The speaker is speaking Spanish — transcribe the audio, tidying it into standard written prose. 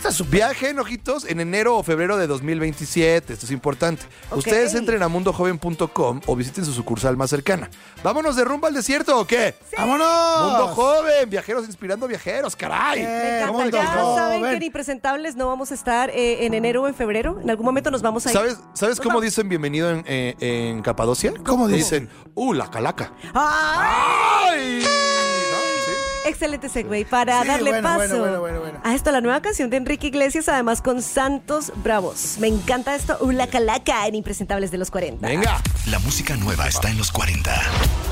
está súper. Viajen, ojitos, en enero o febrero de 2027. Esto es importante. Ok. Ustedes entren a mundojoven.com o visiten su sucursal más cercana. ¿Vámonos de rumba al desierto o qué? ¡Vámonos! Mundo Joven, viajeros inspirando viajeros, caray. Me ¿cómo encanta. no? Ya Joven. saben que en Impresentables no vamos a estar en enero o en febrero. En algún momento nos vamos a ir. ¿Sabes cómo dicen bienvenido en Capadocia? ¿Cómo dicen? La calaca. ¡Ay! ¡Ay! ¿No? Sí. Excelente segue para Sí, darle bueno, paso bueno. a esto, la nueva canción de Enrique Iglesias, además con Santos Bravos. Me encanta esto. La calaca en Impresentables de los 40. Venga. La música nueva está en los 40.